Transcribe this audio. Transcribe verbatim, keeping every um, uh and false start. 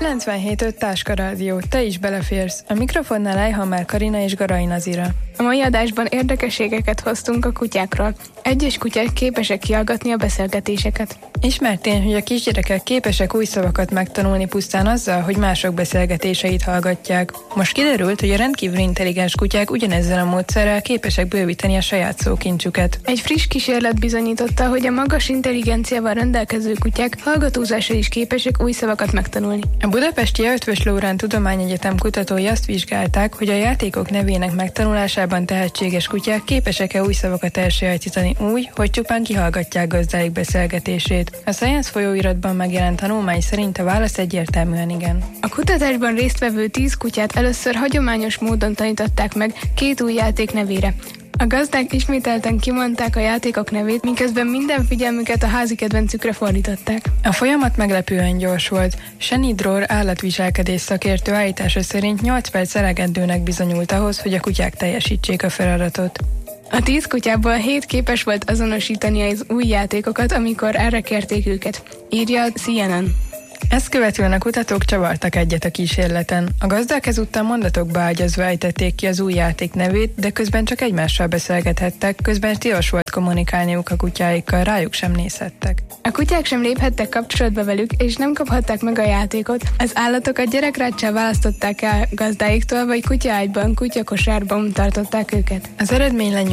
kilencvenhét öt Táska Rádió, te is beleférsz. A mikrofonnál Ejhammer Karina és Garai Nazira. A mai adásban érdekességeket hoztunk a kutyákról. Egyes kutyák képesek kihallgatni a beszélgetéseket. Ismert tény, hogy a kisgyerekek képesek új szavakat megtanulni pusztán azzal, hogy mások beszélgetéseit hallgatják. Most kiderült, hogy a rendkívül intelligens kutyák ugyanezzel a módszerrel képesek bővíteni a saját szókincsüket. Egy friss kísérlet bizonyította, hogy a magas intelligenciával rendelkező kutyák hallgatózással is képesek új szavakat megtanulni. A budapesti Eötvös Loránd Tudományegyetem kutatói azt vizsgálták, hogy a játékok nevének megtanulásában tehetséges kutyák képesek-e új szavakat elsajátítani úgy, hogy csupán kihallgatják gazdáik beszélgetését. A Science folyóiratban megjelent tanulmány szerint a válasz egyértelműen igen. A kutatásban résztvevő tíz kutyát először hagyományos módon tanították meg két új játék nevére. A gazdák ismételten kimondták a játékok nevét, miközben minden figyelmüket a házi kedvencükre fordították. A folyamat meglepően gyors volt. Shani Dror állatviselkedés szakértő állítása szerint nyolc perc elegendőnek bizonyult ahhoz, hogy a kutyák teljesítsék a feladatot. A tíz kutyából hét képes volt azonosítani az új játékokat, amikor erre kérték őket, írja a C N N. Ezt követően a kutatók csavartak egyet a kísérleten. A gazdák ezúttal mondatokba ágyazva ejtették ki az új játék nevét, de közben csak egymással beszélgethettek, közben tilos volt kommunikálniuk a kutyáikkal, rájuk sem nézhettek. A kutyák sem léphettek kapcsolatba velük, és nem kaphatták meg a játékot. Az állatokat gyerekráccsal választották el gazdáiktól, vagy kutyaágyban, kutyakosárban tartották őket. Az eredmény